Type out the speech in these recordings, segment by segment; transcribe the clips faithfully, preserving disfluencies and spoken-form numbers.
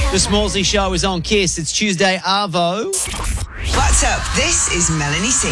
The Smallsy Show is on Kiss. It's Tuesday, Arvo. What's up? This is Melanie C.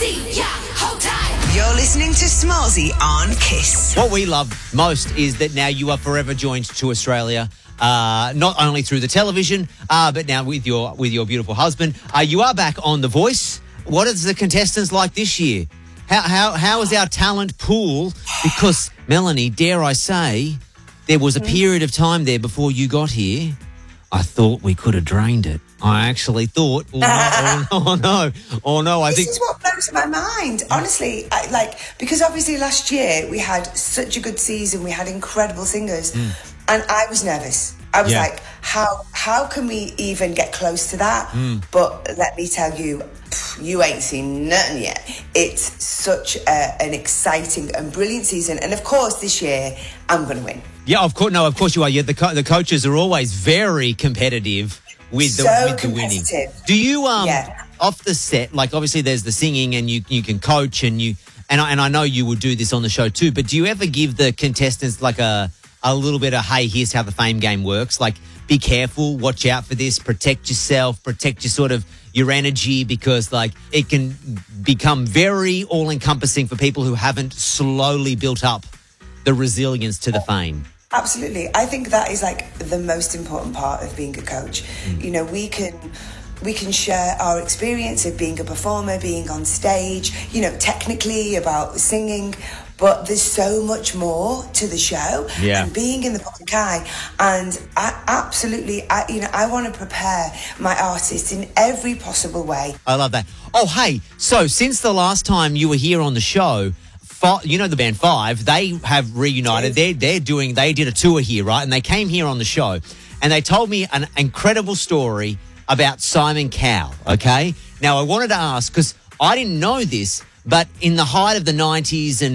You're listening to Smallsy on Kiss. What we love most is that now you are forever joined to Australia, uh, not only through the television, uh, but now with your with your beautiful husband. Uh, you are back on The Voice. What is the contestants like this year? How how how is our talent pool? Because, Melanie, dare I say, there was a period of time there before you got here. I thought we could have drained it. I actually thought, oh, no, oh, no, oh no, I this think... This is what blows my mind, honestly. I, like, because obviously last year we had such a good season, we had incredible singers, mm. and I was nervous. I was yeah. like, how how can we even get close to that? Mm. But let me tell you, you ain't seen nothing yet. It's such a, an exciting and brilliant season. And of course, this year, I'm going to win. Yeah, of course. No, of course you are. Yeah, the, co- the coaches are always very competitive with the, so with the winning. Do you, um, yeah. off the set, like obviously there's the singing and you, you can coach and you, and I, and I know you would do this on the show too, but do you ever give the contestants like a, a little bit of, hey, here's how the fame game works? Like, be careful, watch out for this, protect yourself, protect your sort of, your energy, because like it can become very all-encompassing for people who haven't slowly built up the resilience to the fame. Absolutely. I think that is like the most important part of being a coach. Mm. You know, we can we can share our experience of being a performer, being on stage, you know, technically about singing, but there's so much more to the show yeah. and being in the public eye. And I absolutely, I, you know, I want to prepare my artists in every possible way. I love that. Oh, hey, so since the last time you were here on the show, Five, you know the band Five, they have reunited. They're, they're doing, they did a tour here, right? And they came here on the show and they told me an incredible story about Simon Cowell, okay? Now, I wanted to ask, because I didn't know this, but in the height of the nineties and